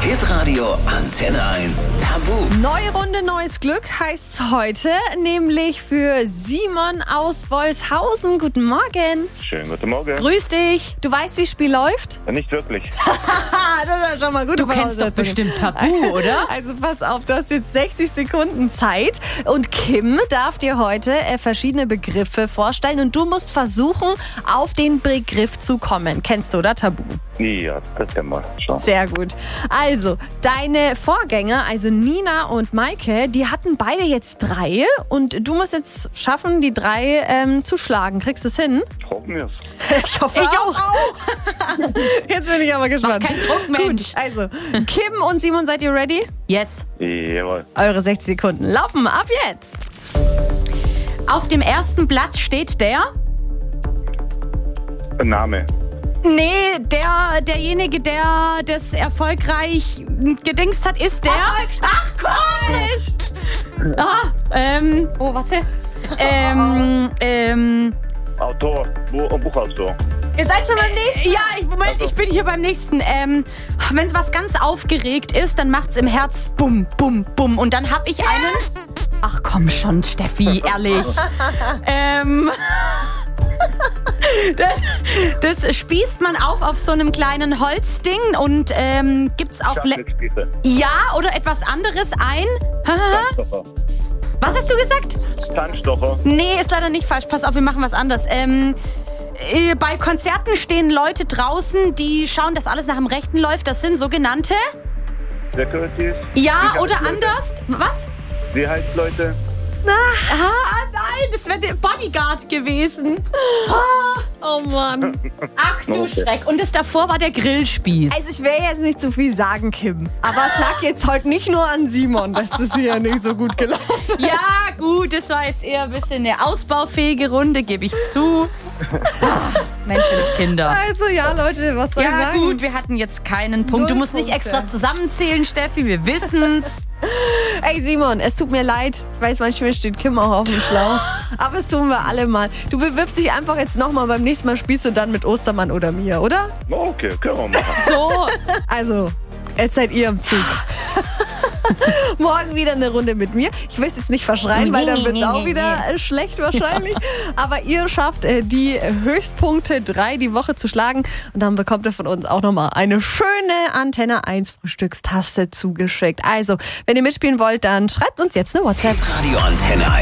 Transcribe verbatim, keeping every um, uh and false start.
Hitradio Antenne eins Tabu. Neue Runde, neues Glück heißt's heute, nämlich für Simon aus Wolshausen. Guten Morgen. Schönen guten Morgen. Grüß dich. Du weißt, wie das Spiel läuft? Nicht wirklich. Das ist ja schon mal gut. Du kennst doch bestimmt Tabu, oder? Also pass auf, du hast jetzt sechzig Sekunden Zeit und Kim darf dir heute äh, verschiedene Begriffe vorstellen und du musst versuchen, auf den Begriff zu kommen. Kennst du, oder? Tabu. Ja, das kennen wir schon. Sehr gut. Also, deine Vorgänger, also Nina und Maike, die hatten beide jetzt drei und du musst jetzt schaffen, die drei ähm, zu schlagen. Kriegst du es hin? Hoffen wir es. Ich hoffe ich auch. auch. Jetzt bin ich aber gespannt. Mach keinen Druck, Mensch. Gut, also, Kim und Simon, seid ihr ready? Yes. Jawohl. Eure sechzig Sekunden laufen ab jetzt. Auf dem ersten Platz steht der... Name. Nee, der, derjenige, der das erfolgreich gedingst hat, ist der... Ach, Gott! Ah, ähm... Oh, warte. Ähm, ähm... Autor. Buch, Buchautor. Ihr seid schon beim nächsten. Ja, ich, Moment, ich bin hier beim nächsten. Ähm, wenn was ganz aufgeregt ist, dann macht's im Herz bum, bum, bum. Und dann hab ich einen... Ach komm schon, Steffi, ehrlich. ähm... Das, das spießt man auf auf so einem kleinen Holzding und ähm, gibt's auch... Le- Scharfschnittspieße. ja, oder etwas anderes ein... Zahnstocher. Was hast du gesagt? Zahnstocher. Nee, ist leider nicht falsch. Pass auf, wir machen was anderes. Ähm, äh, bei Konzerten stehen Leute draußen, die schauen, dass alles nach dem Rechten läuft. Das sind sogenannte... Securities. Ja, Wie oder heißt Leute? anders. Was? Sicherheitsleute. Ah, nein, das wäre der Bodyguard gewesen. Oh Mann. Ach du Okay. Schreck. Und das davor war der Grillspieß. Also ich will jetzt nicht zu viel sagen, Kim. Aber es lag jetzt heute nicht nur an Simon, dass das hier nicht so gut gelaufen ist. Ja, gut, das war jetzt eher ein bisschen eine ausbaufähige Runde, gebe ich zu. Ah, Menschenskinder. Also ja, Leute, was soll ich Ja, sagen? gut, wir hatten jetzt keinen Punkt. Du Null musst nicht Punkte. extra zusammenzählen, Steffi, wir wissen's. Ey Simon, es tut mir leid. Ich weiß, manchmal steht Kim auch auf dem Schlauch. Aber es tun wir alle mal. Du bewirbst dich einfach jetzt nochmal. Beim nächsten Mal spielst du dann mit Ostermann oder mir, oder? Okay, können wir machen. So, Also, jetzt seid ihr im Zug. Morgen wieder eine Runde mit mir. Ich will es jetzt nicht verschreien, weil dann wird es auch wieder äh, schlecht wahrscheinlich. Aber ihr schafft äh, die Höchstpunkte drei die Woche zu schlagen. Und dann bekommt ihr von uns auch nochmal eine schöne Antenne eins Frühstückstasse zugeschickt. Also, wenn ihr mitspielen wollt, dann schreibt uns jetzt eine WhatsApp. Radio Antenne eins.